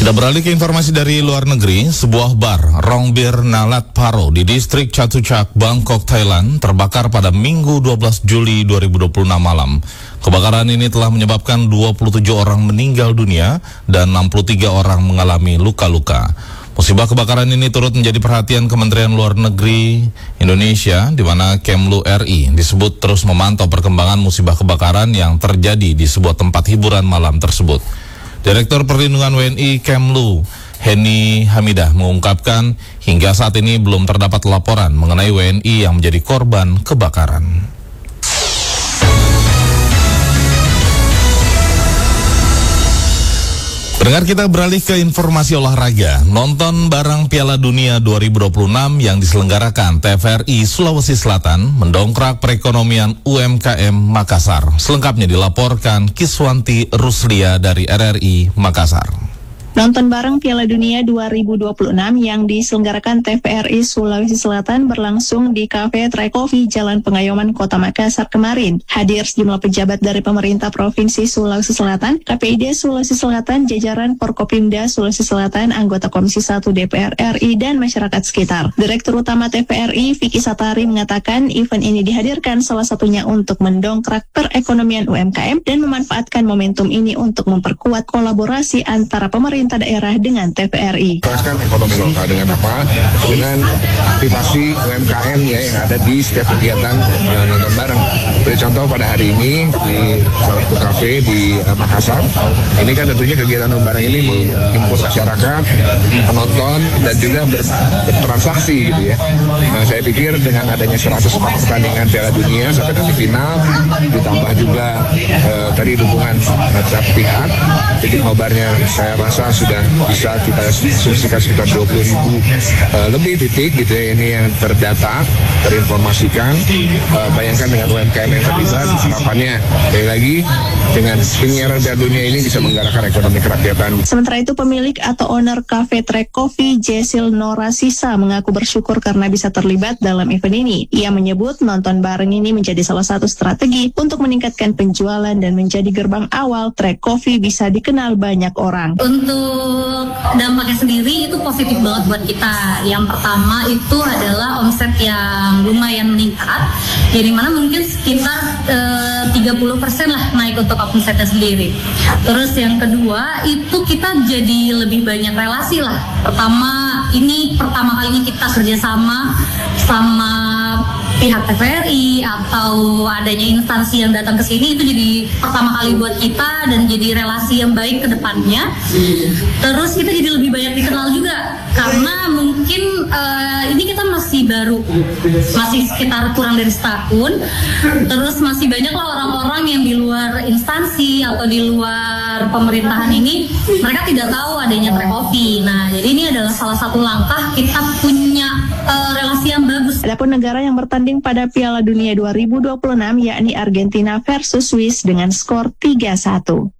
Kita beralih ke informasi dari luar negeri. Sebuah bar Rongbir Nalat Paro di distrik Chatuchak, Bangkok, Thailand terbakar pada Minggu 12 Juli 2026 malam. Kebakaran ini telah menyebabkan 27 orang meninggal dunia dan 63 orang mengalami luka-luka. Musibah kebakaran ini turut menjadi perhatian Kementerian Luar Negeri Indonesia, di mana Kemlu RI disebut terus memantau perkembangan musibah kebakaran yang terjadi di sebuah tempat hiburan malam tersebut. Direktur Perlindungan WNI Kemlu, Heni Hamidah, mengungkapkan hingga saat ini belum terdapat laporan mengenai WNI yang menjadi korban kebakaran. Pendengar, kita beralih ke informasi olahraga. Nonton bareng Piala Dunia 2026 yang diselenggarakan TVRI Sulawesi Selatan mendongkrak perekonomian UMKM Makassar. Selengkapnya dilaporkan Kiswanti Ruslia dari RRI Makassar. Nonton bareng Piala Dunia 2026 yang diselenggarakan TVRI Sulawesi Selatan berlangsung di Cafe Tray Coffee Jalan Pengayoman Kota Makassar kemarin. Hadir sejumlah pejabat dari pemerintah Provinsi Sulawesi Selatan, KPID Sulawesi Selatan, jajaran Forkopimda Sulawesi Selatan, anggota Komisi 1 DPR RI, dan masyarakat sekitar. Direktur Utama TVRI, Vicky Satari, mengatakan event ini dihadirkan salah satunya untuk mendongkrak perekonomian UMKM dan memanfaatkan momentum ini untuk memperkuat kolaborasi antara pemerintah daerah dengan TVRI. Teruskan ekonomi lokal dengan apa? Dengan aktivasi UMKM ya yang ada di setiap kegiatan nonton bareng. Beri contoh pada hari ini di salah satu kafe di Makassar. Ini kan tentunya kegiatan nonton bareng ini mengimpus masyarakat, penonton dan juga bertransaksi gitu ya. Nah, saya pikir dengan adanya 100 pertandingan Piala Dunia sampai nanti final, ditambah juga tadi dukungan setiap pihak, jadi nobarnya saya rasa sudah bisa kita asumsikan sekitar 20.000 lebih titik gitu ya, ini yang terdata, terinformasikan. Bayangkan dengan UMKM yang terlibat, harapannya sekali lagi dengan penyelenggaraan Piala Dunia ini bisa menggerakkan ekonomi kerakyatan. Sementara itu pemilik atau owner Cafe Tray Coffee, Jesil Norasisa, mengaku bersyukur karena bisa terlibat dalam event ini. Ia menyebut nonton bareng ini menjadi salah satu strategi untuk meningkatkan penjualan dan menjadi gerbang awal Tray Coffee bisa dikenal banyak orang. Untuk dampaknya sendiri itu positif banget buat kita. Yang pertama itu adalah omset yang lumayan meningkat, jadi mana mungkin sekitar 30% lah naik untuk omsetnya sendiri. Terus yang kedua itu kita jadi lebih banyak relasi lah. Ini pertama kalinya kita kerjasama sama pihak TVRI atau adanya instansi yang datang ke sini, itu jadi pertama kali buat kita dan jadi relasi yang baik ke depannya. Terus kita jadi lebih banyak dikenal juga karena mungkin ini kita masih baru, masih sekitar kurang dari setahun. Terus masih banyak lah orang-orang yang di luar instansi atau di luar pemerintahan ini, mereka tidak tahu adanya Tray Coffee. Nah, jadi ini adalah salah satu langkah kita punya relasi yang bagus. Adapun negara yang bertanding pada Piala Dunia 2026 yakni Argentina versus Swiss dengan skor 3-1.